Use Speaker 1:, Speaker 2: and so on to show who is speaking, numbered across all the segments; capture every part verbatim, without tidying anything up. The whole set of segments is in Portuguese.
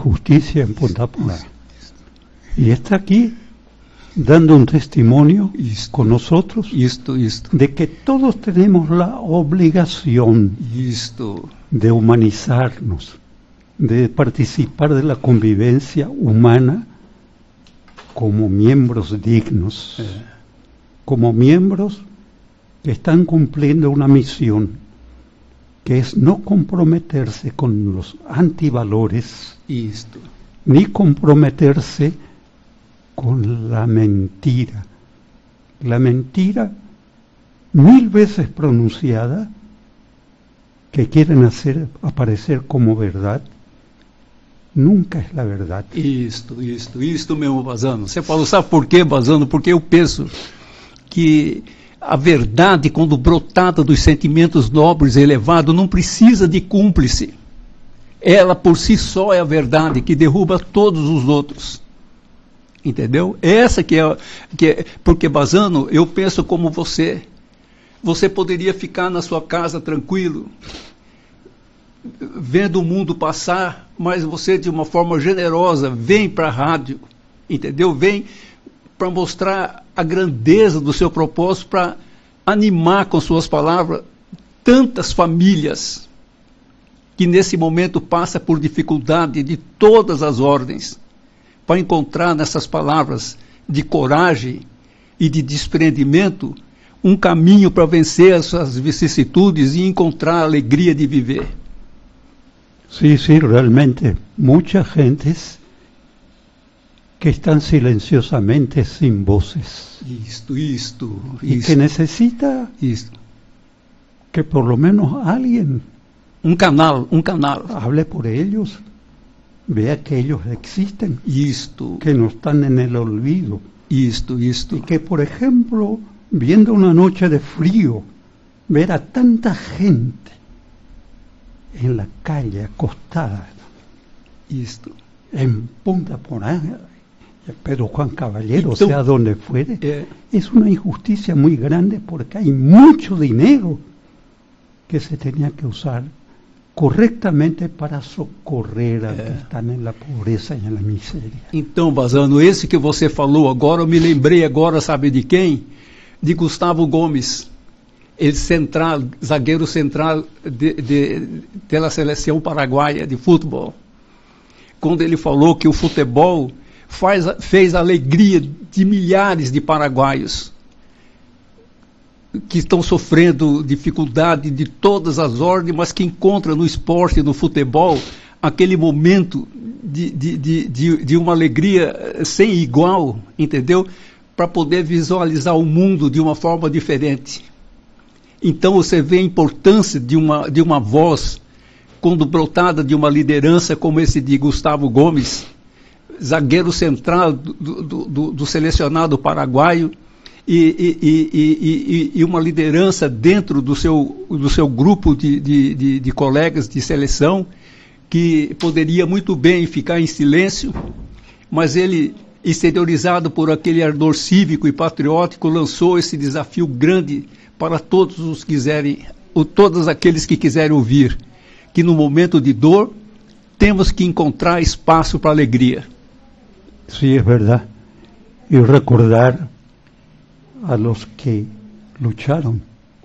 Speaker 1: justicia en Punta Porá. Y está aquí dando un testimonio
Speaker 2: Isto.
Speaker 1: con nosotros
Speaker 2: Isto, isto.
Speaker 1: de que todos tenemos la obligación
Speaker 2: Isto.
Speaker 1: de humanizarnos, de participar de la convivencia humana como miembros dignos,
Speaker 2: É.
Speaker 1: como miembros que están cumpliendo una misión, que es no comprometerse con los antivalores,
Speaker 2: Isto.
Speaker 1: ni comprometerse con la mentira. La mentira mil veces pronunciada, que quieren hacer aparecer como verdad, nunca es la verdad.
Speaker 2: Isto, isto, isto mesmo, Bazano. Você falou, sabe por quê, Bazano? Porque eu penso que a verdade, quando brotada dos sentimentos nobres e elevados, não precisa de cúmplice. Ela por si só é a verdade que derruba todos os outros. Entendeu? Essa que é, que é... Porque, Bazano, eu penso como você. Você poderia ficar na sua casa tranquilo, vendo o mundo passar, mas você, de uma forma generosa, vem para a rádio, entendeu? Vem para mostrar a grandeza do seu propósito, para animar com suas palavras tantas famílias que nesse momento passa por dificuldade de todas as ordens, para encontrar nessas palavras de coragem e de desprendimento um caminho para vencer as suas vicissitudes e encontrar a alegria de viver.
Speaker 1: Sí, sí, realmente muchas gentes que están silenciosamente sin voces
Speaker 2: Isto, isto,
Speaker 1: y
Speaker 2: isto,
Speaker 1: que necesita
Speaker 2: isto.
Speaker 1: que por lo menos alguien
Speaker 2: Um canal, um canal.
Speaker 1: hable por ellos, vea que ellos existen,
Speaker 2: Isto,
Speaker 1: que no están en el olvido,
Speaker 2: isto, isto.
Speaker 1: y que, por ejemplo, viendo una noche de frío, ver a tanta gente en la calle acostada
Speaker 2: Isto.
Speaker 1: en Punta Porá, Pedro Juan Caballero,
Speaker 2: Então,
Speaker 1: sea donde fuere,
Speaker 2: É,
Speaker 1: es una injusticia muy grande porque hay mucho dinero que se tenía que usar correctamente para socorrer a
Speaker 2: É.
Speaker 1: que están en la pobreza y en la miseria.
Speaker 2: então, Bazano, esse que você falou agora, eu me lembrei agora, sabe de quem? De Gustavo Gomes, ele central, zagueiro central de, de, da seleção paraguaia de futebol. Quando ele falou que o futebol faz, fez a alegria de milhares de paraguaios que estão sofrendo dificuldade de todas as ordens, mas que encontram no esporte, no futebol, aquele momento de, de, de, de, de uma alegria sem igual, entendeu? Para poder visualizar o mundo de uma forma diferente. Então você vê a importância de uma, de uma voz, quando brotada de uma liderança como esse de Gustavo Gomes, zagueiro central do, do, do, do selecionado paraguaio, e, e, e, e, e uma liderança dentro do seu, do seu grupo de, de, de, de colegas de seleção, que poderia muito bem ficar em silêncio, mas ele, exteriorizado por aquele ardor cívico e patriótico, lançou esse desafio grande para todos os que quiserem, ou todos aqueles que quiserem ouvir, que no momento de dor temos que encontrar espaço para alegria.
Speaker 1: Sí, es verdad. Y recordar a los que lucharon,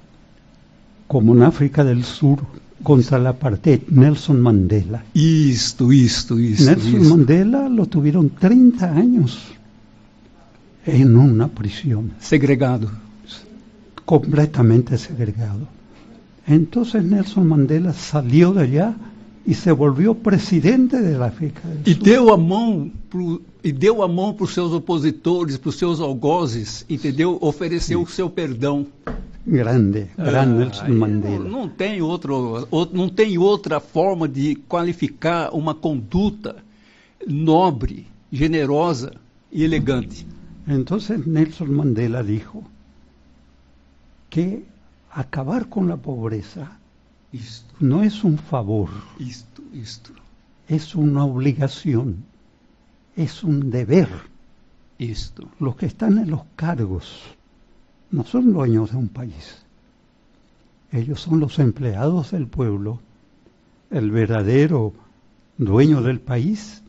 Speaker 1: como en África del Sur, contra la apartheid, Nelson Mandela.
Speaker 2: Isto, isto, isto.
Speaker 1: Nelson
Speaker 2: isto.
Speaker 1: Mandela lo tuvieron treinta años en una prisión,
Speaker 2: Segregado.
Speaker 1: completamente segregado. Entonces Nelson Mandela salió de allá y se volvió presidente de la África del
Speaker 2: E
Speaker 1: Sur.
Speaker 2: deu a mão pro, e deu a mão para os seus opositores, para os seus algozes, entendeu? Ofereceu o seu perdão.
Speaker 1: Grande, gran
Speaker 2: Ah,
Speaker 1: Nelson
Speaker 2: não,
Speaker 1: Mandela.
Speaker 2: não tem outro, outro, não tem outra forma de qualificar uma conduta nobre, generosa e elegante.
Speaker 1: Entonces Nelson Mandela dijo que acabar con la pobreza
Speaker 2: Isto,
Speaker 1: no es un favor,
Speaker 2: isto, isto,
Speaker 1: es una obligación, es un deber.
Speaker 2: isto.
Speaker 1: Los que están en los cargos no son dueños de un país. Ellos son los empleados del pueblo. El verdadero dueño del país